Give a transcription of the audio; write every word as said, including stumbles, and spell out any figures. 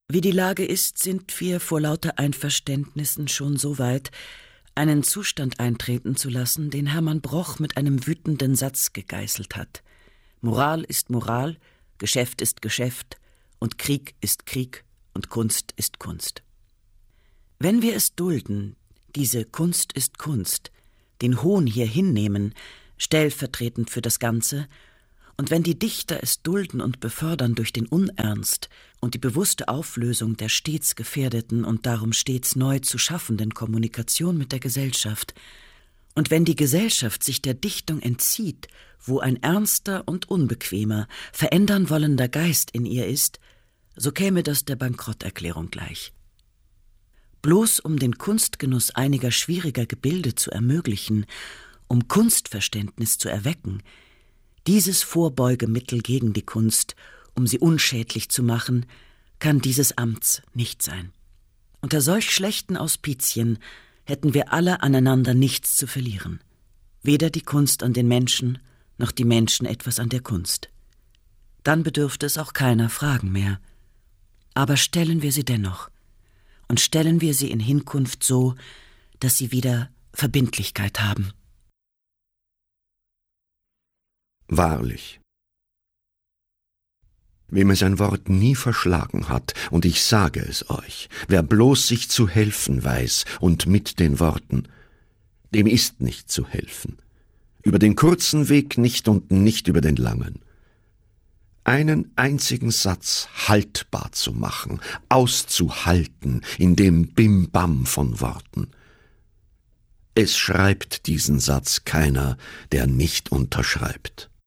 Wie die Lage ist, sind wir vor lauter Einverständnissen schon so weit, einen Zustand eintreten zu lassen, den Hermann Broch mit einem wütenden Satz gegeißelt hat. Moral ist Moral, Geschäft ist Geschäft und Krieg ist Krieg und Kunst ist Kunst. Wenn wir es dulden, diese Kunst ist Kunst, den Hohn hier hinnehmen, stellvertretend für das Ganze, und wenn die Dichter es dulden und befördern durch den Unernst und die bewusste Auflösung der stets gefährdeten und darum stets neu zu schaffenden Kommunikation mit der Gesellschaft, und wenn die Gesellschaft sich der Dichtung entzieht, wo ein ernster und unbequemer, verändern wollender Geist in ihr ist, so käme das der Bankrotterklärung gleich. Bloß um den Kunstgenuss einiger schwieriger Gebilde zu ermöglichen, um Kunstverständnis zu erwecken, dieses Vorbeugemittel gegen die Kunst, um sie unschädlich zu machen, kann dieses Amts nicht sein. Unter solch schlechten Auspizien hätten wir alle aneinander nichts zu verlieren. Weder die Kunst an den Menschen, noch die Menschen etwas an der Kunst. Dann bedürfte es auch keiner Fragen mehr. Aber stellen wir sie dennoch, und stellen wir sie in Hinkunft so, dass sie wieder Verbindlichkeit haben. Wahrlich, wem es ein Wort nie verschlagen hat, und ich sage es euch, wer bloß sich zu helfen weiß und mit den Worten, dem ist nicht zu helfen, über den kurzen Weg nicht und nicht über den langen. Einen einzigen Satz haltbar zu machen, auszuhalten in dem Bim-Bam von Worten. Es schreibt diesen Satz keiner, der nicht unterschreibt.